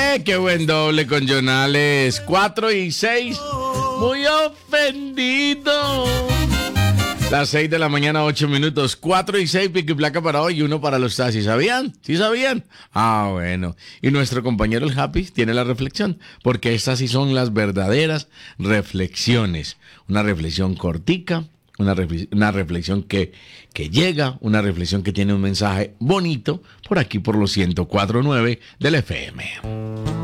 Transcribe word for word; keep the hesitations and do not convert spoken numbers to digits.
¡Qué buen doble con Jonales! Cuatro y seis. Muy ofendido. Las seis de la mañana, ocho minutos. Cuatro y seis, pico y placa para hoy y uno para los taxis. ¿Sabían? ¿Sí sabían? Ah, bueno. Y nuestro compañero el Happy tiene la reflexión, porque estas sí son las verdaderas reflexiones. Una reflexión cortica, una, refle- una reflexión que, que llega, una reflexión que tiene un mensaje bonito por aquí por los ciento cuatro punto nueve del F M.